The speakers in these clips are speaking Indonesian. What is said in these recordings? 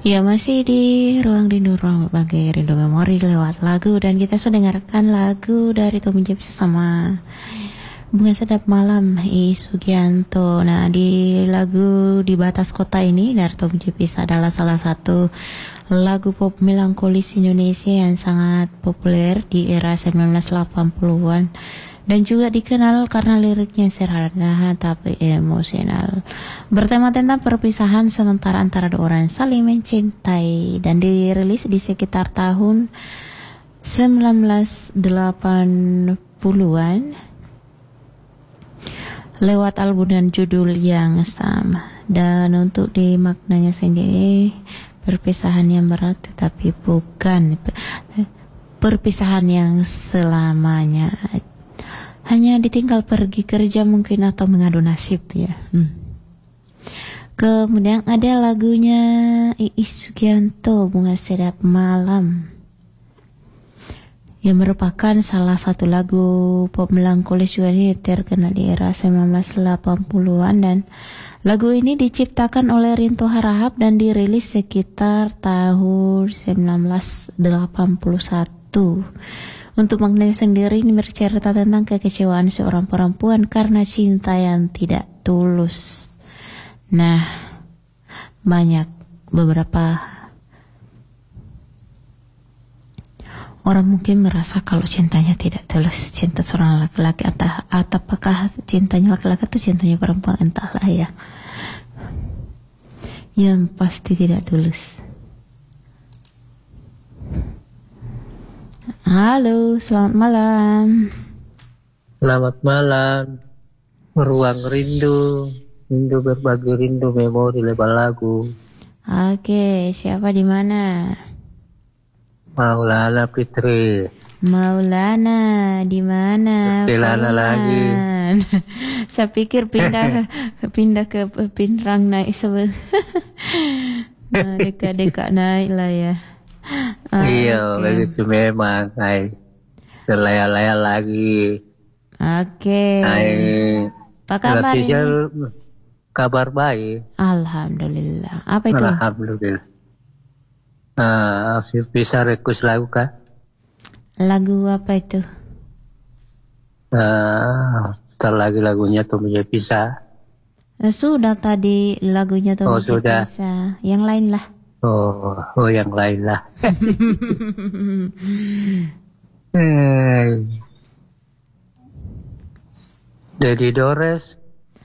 Ya, masih di Ruang Rindu, ruang berbagi rindu memori lewat lagu. Dan kita sudah dengarkan lagu dari Tommy James sama Bunga Sedap Malam I Sugianto. Nah, di lagu Di Batas Kota ini dari Tommy James adalah salah satu lagu pop melankolis Indonesia yang sangat populer di era 1980-an. Dan juga dikenal karena liriknya sederhana tapi emosional. Bertema tentang perpisahan sementara antara dua orang saling mencintai. Dan dirilis di sekitar tahun 1980-an lewat album dan judul yang sama. Dan untuk di maknanya sendiri, perpisahan yang berat tetapi bukan perpisahan yang selamanya. Hanya ditinggal pergi kerja mungkin atau mengadu nasib ya. Kemudian ada lagunya Iis Sugianto, Bunga Sedap Malam, yang merupakan salah satu lagu pop melankolis juga ini terkenal di era 1980-an. Dan lagu ini diciptakan oleh Rinto Harahap dan dirilis sekitar tahun 1981. Untuk maknanya sendiri ini bercerita tentang kekecewaan seorang perempuan karena cinta yang tidak tulus. Nah, banyak beberapa orang mungkin merasa kalau cintanya tidak tulus, cinta seorang laki-laki, apakah cintanya laki-laki atau cintanya perempuan, entahlah ya. Yang pasti tidak tulus. Halo, selamat malam. Selamat malam. Ruang rindu, rindu berbagi rindu memori lewat lagu. Oke, siapa di mana? Maulana Fitri. Maulana di mana? Maulana lagi. Saya pikir pindah ke Pinrang naik nah, dekat-dekat naik lah ya. Iya, begitu memang. Terlaya-laya lagi. Oke. Apa kabar ini? Kabar baik. Alhamdulillah. Apa itu? Alhamdulillah. Bisa request lagu kah? Lagu apa itu? Ntar lagi lagunya tuh bisa. Sudah tadi lagunya tuh sudah. Bisa. Yang lain lah. Oh, yang lain lah. Dedi Dores.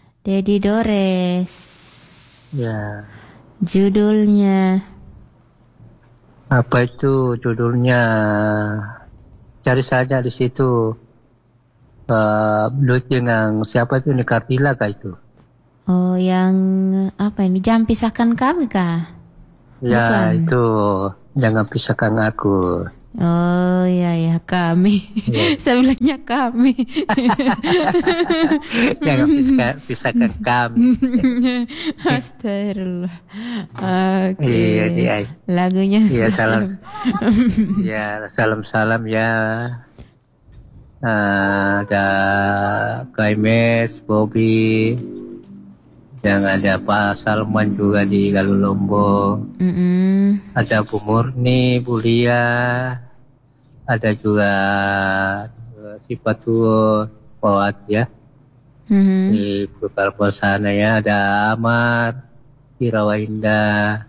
Ya. Judulnya apa itu judulnya? Cari saja di situ. Blues dengan siapa itu, Nikardila kah itu? Oh, yang apa ini? Jangan pisahkan kami kah? Ya, bukan. Itu jangan pisahkan aku. Oh ya kami. Ya. Saya bilangnya kami. Jangan pisahkan kami. Astagfirullah. Oke. Iya. Lagunya. Iya, salam. Ya, salam ya. Ada Kaimes, Bobby. Yang ada Pak Salman juga di Galulombo. Ada Bu Murni, Bu Lia. Ada juga si Patuo Poat ya. Di Purkalpo sana ya. Ada Amar di Rawa Indah.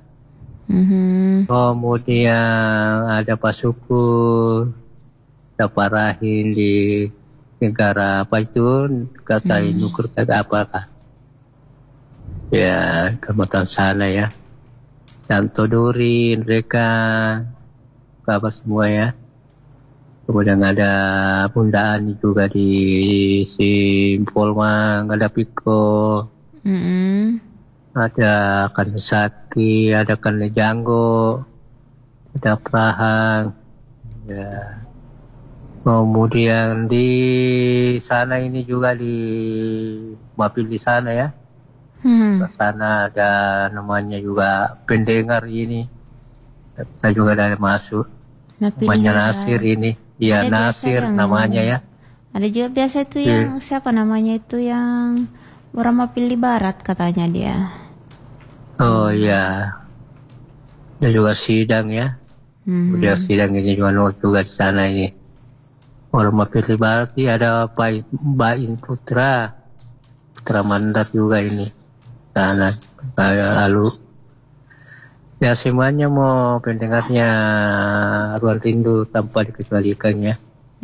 Kemudian ada Pak Sukur. Ada Pak Rahim di negara apa itu? Kata Nukur kata apakah? Ya, Kalimantan sana ya. Dan Toduri, mereka kabar semua ya. Kemudian ada Bundaan juga di Simpolmang, ada Piko. Ada Kanesaki, ada Kanejanggo, ada Prahang. Ya. Kemudian di sana ini juga di Mapil di sana ya. Di sana ada namanya juga pendengar ini. Saya juga ada masuk. Namanya Nasir ini. Iya, Nasir namanya ya. Ada juga biasa itu yang siapa namanya itu yang orang Mapil di Barat katanya dia. Oh ya. Dan juga sidang ya. Udah sidang ini juga juga di sana ini. Orang Mapili berarti ada Bain Putra Mandar juga ini. Sana. Lalu ya semuanya mau pendengarnya Ruang Rindu tanpa dikecualikan ya.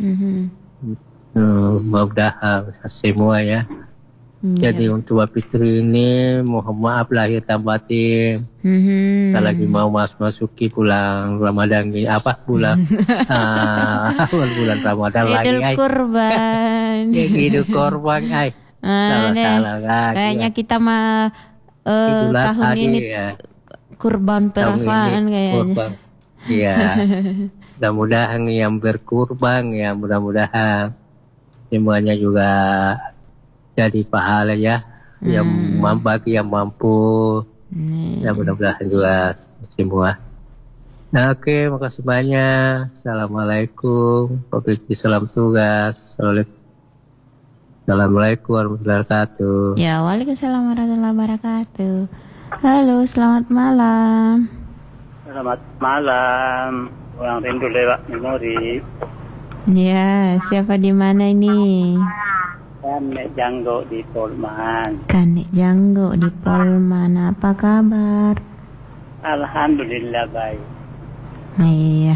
Mudah-mudahan semua ya. Jadi untuk Mbak Fitri ini mohon maaf lahir dan batin. Kita lagi mau masuki bulan Ramadan ini bulan bulan Ramadan lagi. Idul Kurban. Idul Kurban salah kayaknya kita mah tahun ini ya. Kurban perasaan kayaknya. Iya. Mudah-mudahan yang berkurban ya, mudah-mudahan semuanya juga jadi pahala ya, yang bagi yang mampu, ya mudah-mudahan juga semua. Nah, oke, makasih banyak. Assalamualaikum, salam tugas. Assalamualaikum warahmatullahi wabarakatuh. Ya, waalaikumsalam warahmatullahi wabarakatuh. Halo, selamat malam. Selamat malam, Ruang Rindu lewat memori. Ya, siapa di mana ini? Kanek Janggo di Polman. Kanek Janggo di Polman, apa kabar? Alhamdulillah baik. Iya.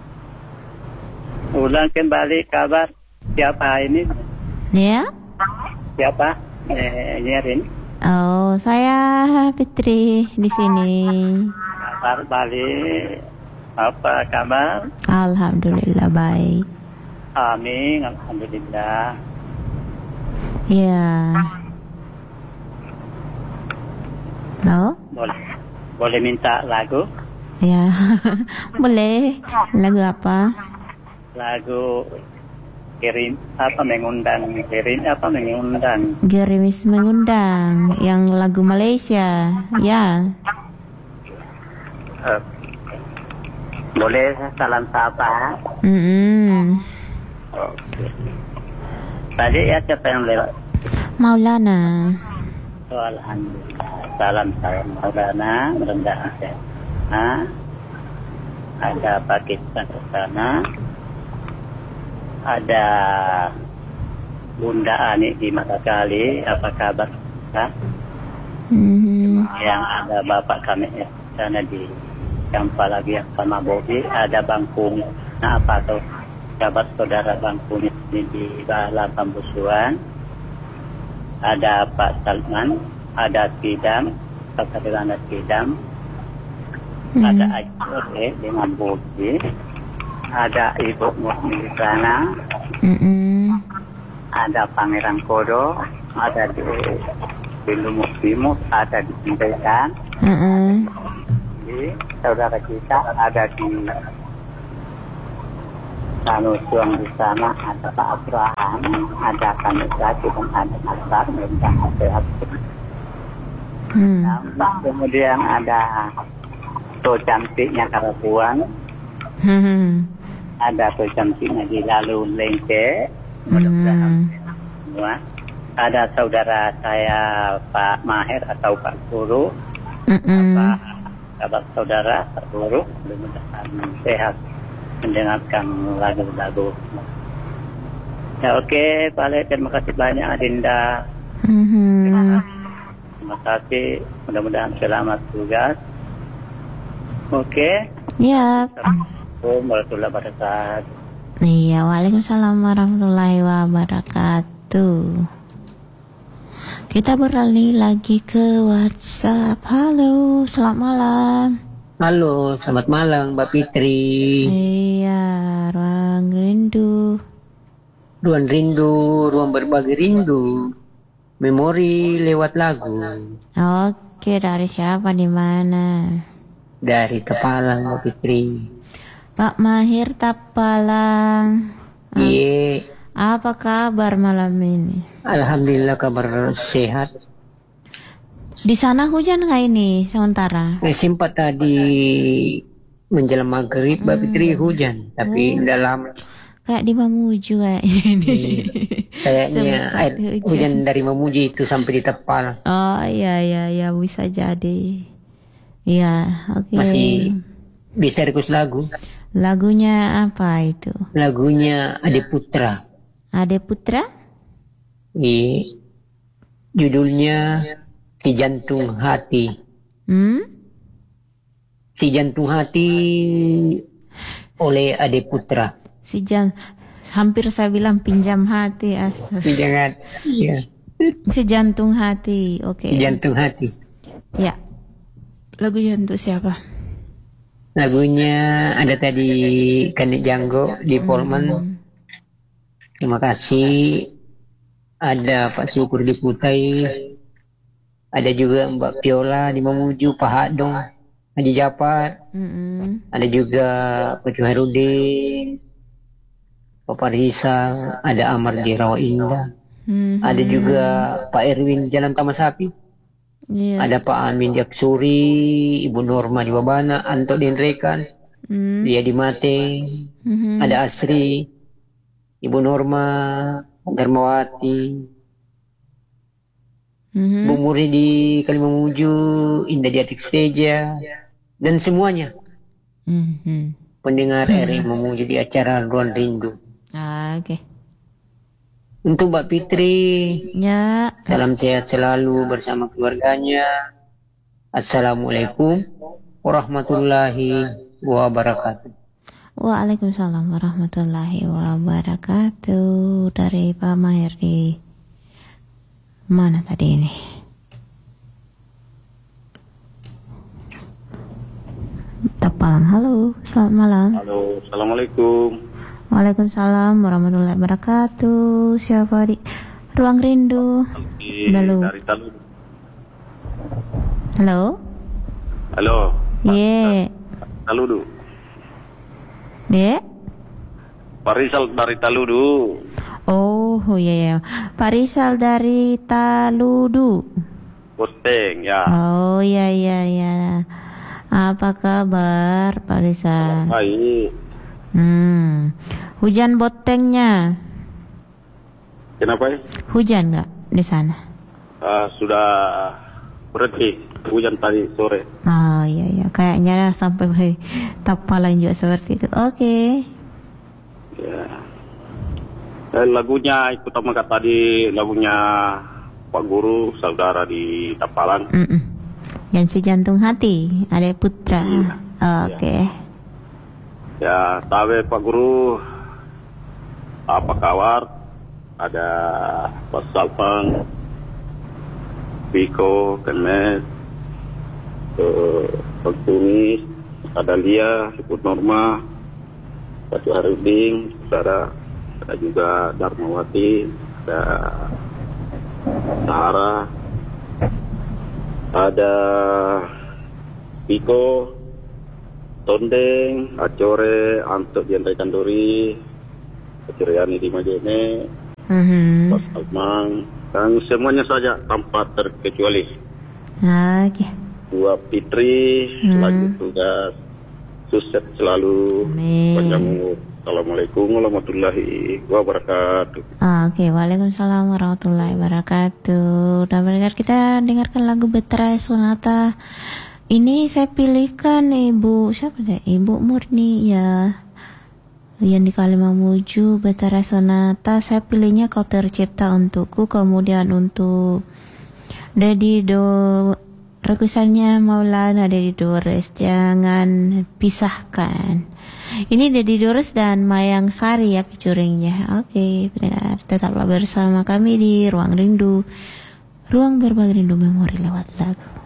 Ulang kembali kabar siapa ini? Ya? Siapa? Nyerin. Oh, saya Fitri di sini. Kabar balik. Apa kabar? Alhamdulillah baik. Amin, alhamdulillah. Ya. Halo? Boleh minta lagu? Ya. Boleh. Lagu apa? Lagu mengundang. Gerimis mengundang yang lagu Malaysia. Ya. Boleh salam sapa? Oke. Tadi ya siapa yang lewat? Maulana. Alhamdulillah. Salam Maulana, merendah hati. Ada Pakistan ke sana. Ada Bunda Ani di Matakali. Apa kabar? Yang ada Bapak kami ya sana di Campa lagi sama Bobi. Ada Bang Kung. Apa tuh? Kabar saudara Bang Kunis di Bala Pambusuan, ada Pak Salman, ada Tidam, Kakadilana Tidam, ada Ajore dengan Bobi, ada Ibu Musmi di sana, ada Pangeran Kodo, ada di Lumuk Timur, ada di Pintekan, saudara kita ada di Suang di sana, ada Pak Abraham, ada kami lagi dan ada Akbar, dan sehat. Kemudian ada to cantiknya Karapuan, ada to cantiknya di Lalu Lengke, mudah-mudahan semua. Ada saudara saya Pak Maher atau Pak Guru, Pak saudara Pak Guru, mudah-mudahan sehat mendengarkan lagu-lagu. Ya oke, Pak Le, terima kasih banyak Adinda. Terima kasih, mudah-mudahan selamat tugas. Oke. Ya. Assalamualaikum warahmatullahi wabarakatuh. Iya, waalaikumsalam warahmatullahi wabarakatuh. Kita beralih lagi ke WhatsApp. Halo, selamat malam. Halo, selamat malam Mbak Fitri. Iya, ruang rindu. Ruang rindu, ruang berbagi rindu. Memori lewat lagu. Oke, dari siapa di mana? Dari Tapalang Mbak Fitri. Pak Mahir Tapalang. Iya. Apa kabar malam ini? Alhamdulillah kabar sehat. Di sana hujan nggak ini sementara? Sempat tadi menjelang maghrib Mbak Fitri hujan, tapi dalam kayak di Mamuju kayaknya ini. Kayaknya air hujan dari Mamuju itu sampai di Tepal. Oh iya bisa jadi. Iya, oke. Masih bisa request lagu. Lagunya apa itu? Lagunya Ade Putra. Ade Putra? Judulnya Si Jantung Hati. Si Jantung Hati oleh Ade Putra. Hampir saya bilang pinjam hati. Pinjam hati, ya. Si Jantung Hati, oke. Si Jantung Hati. Ya. Lagunya untuk siapa? Lagunya ada tadi Kandik Janggo di Polman. Terima kasih. Ada Pak Syukur di Kutai. Ada juga Mbak Viola di Mamuju, Pak Hadong, Haji Japar. Ada juga Pak Juharudin, Pak Parisa, ada Amar di Rawa Indah. Ada juga Pak Erwin Jalan Taman Sapi. Ada Pak Amin Jaksuri, Ibu Norma di Wabana, Anto di Nrekan, dia di Mate. Ada Asri, Ibu Norma, Darmawati, Bu Muri di Kalimamuju, Indah di Atik Steja, dan semuanya pendengar RI Mamuju di acara Ruang Rindu. Oke. Untuk Mbak Fitri, ya. Salam sehat selalu bersama keluarganya. Assalamualaikum warahmatullahi wabarakatuh. Waalaikumsalam warahmatullahi wabarakatuh. Dari Pak Maher di mana tadi ini? Tapalang. Halo, selamat malam. Halo, assalamualaikum. Waalaikumsalam warahmatullahi wabarakatuh. Siapa di Ruang Rindu? Dari Taludu. Halo. Halo. Ye. Taludu. Ye. Pak Rizal dari Taludu. Oh iya. Pak Rizal dari Taludu. Boteng ya. Oh iya. Apa kabar Pak Rizal? Baik. Hujan Botengnya. Kenapa ya? Hujan nggak di sana? Sudah berhenti hujan tadi sore. Oh iya. Kayaknya sampai Tapalan juga seperti itu. Oke. Ya. Lagunya ikut sama tadi lagunya Pak Guru, saudara di Tapalan. Yang Si Jantung Hati, Ade Putra. Oke. Ya, tahu Pak Guru, apa kabar? Ada Pak Salpang, Biko, Kemet, Pak Tunis, ada Lia, Ibu Norma, Pak Juharudin, saudara, ada juga Darmawati, ada Sahara, ada Biko, Tondeng, Acore, Antuk di Andai Kandori, Keceriani di Majene, Pak Salmang, dan semuanya saja tanpa terkecuali. Oke. Dua Fitri, selagi tugas, sukses selalu, panjang umur. Assalamualaikum warahmatullahi wabarakatuh. Oke, waalaikumsalam warahmatullahi wabarakatuh. Dan mendengar kita dengarkan lagu Betrai Sonata. Ini saya pilihkan Ibu Murni ya, yang di Kalimamuju, Betara Sonata. Saya pilihnya Kau Tercipta Untukku. Kemudian untuk Dedi requestannya Maulana Dedi Dores, Jangan Pisahkan. Ini Dedi Dores dan Mayang Sari ya featuringnya. Oke, pendengar, tetaplah bersama kami di Ruang Rindu, ruang berbagi rindu memori lewat lagu.